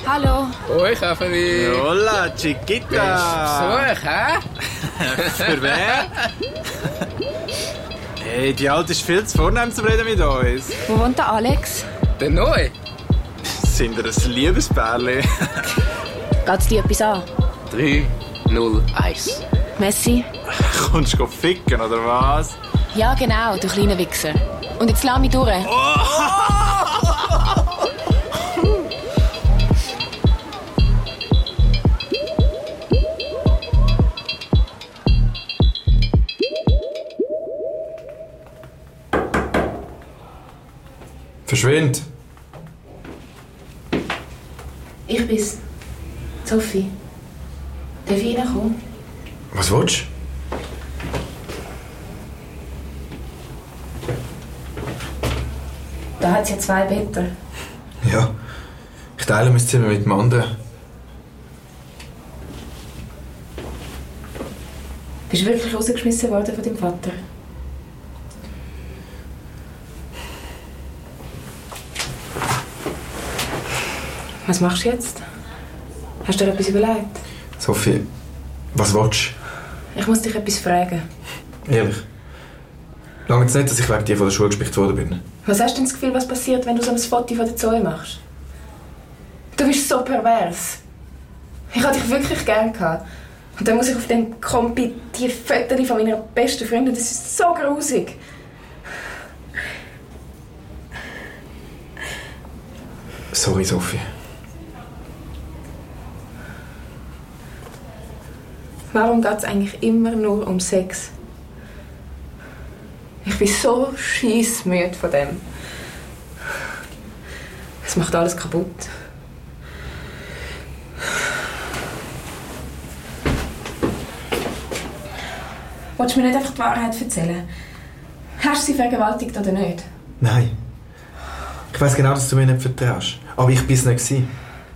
Hallo. Hoi, Kaffee. Hola, Chiquita. Besuch, hä? Für wer? Hey, die Alte ist viel zu vornehm zum Reden mit uns. Wo wohnt der Alex? Der Neu? Sind wir ein Liebespärchen? Geht's dir etwas an? 3, 0, 1. Messi? Kommst du ficken, oder was? Ja, genau, du kleiner Wichser. Und jetzt lass mich durch. Verschwind! Ich bin's. Sophie. Darf ich reinkommen? Was willst du? Da hat es ja 2 Betten. Ja, ich teile mein Zimmer mit dem anderen. Bist du wirklich rausgeschmissen worden von deinem Vater? Was machst du jetzt? Hast du dir etwas überlegt? Sophie, was willst Ich muss dich etwas fragen. du? Ehrlich? Lange jetzt nicht, dass ich wegen dir von der Schule gespickt worden bin. Was hast du denn das Gefühl, was passiert, wenn du so ein Foto von der Zoe machst? Du bist so pervers. Ich hatte dich wirklich gern gehabt. Und dann muss ich auf dem Kompi die Fotos von meiner besten Freundin. Das ist so grusig. Sorry, Sophie. Warum geht es eigentlich immer nur um Sex? Ich bin so scheissmüde von dem. Es macht alles kaputt. Willst du mir nicht einfach die Wahrheit erzählen? Hast du sie vergewaltigt oder nicht? Nein. Ich weiss genau, dass du mir nicht vertraust. Aber ich bin es nicht gewesen.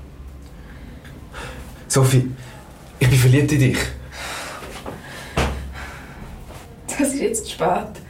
Sophie, ich bin verliebt in dich. Das ist jetzt zu spät.